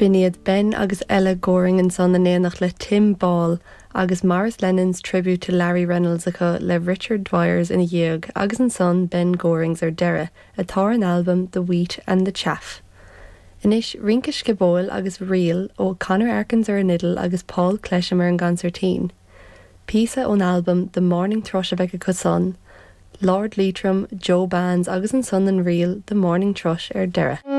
Biniad Ben agus Ella Goring an son na néanach le Tim Ball agus Morris Lennon's tribute to Larry Reynolds acu le Richard Dwyer's ina dhiog agus an son Ben Gorings ar deireadh atá an album The Wheat and the Chaff. Inis Rinke Skibóil agus Reel ó Conor Arkins ar an Idle agus Paul Clesham ar an Gancertine. Písa ón album The Morning Thrush a bheith acu son, Lord Leitrim, Joe Bands agus an son an Reel The Morning Thrush ar deireadh.